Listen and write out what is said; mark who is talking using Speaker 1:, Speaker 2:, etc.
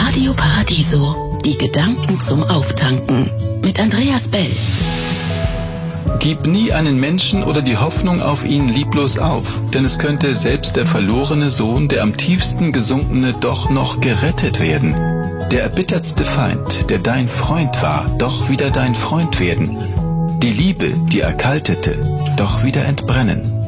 Speaker 1: Radio Paradiso, die Gedanken zum Auftanken mit Andreas Bell.
Speaker 2: Gib nie einen Menschen oder die Hoffnung auf ihn lieblos auf, denn es könnte selbst der verlorene Sohn, der am tiefsten gesunkene, doch noch gerettet werden. Der erbittertste Feind, der dein Freund war, doch wieder dein Freund werden. Die Liebe, die erkaltete, doch wieder entbrennen.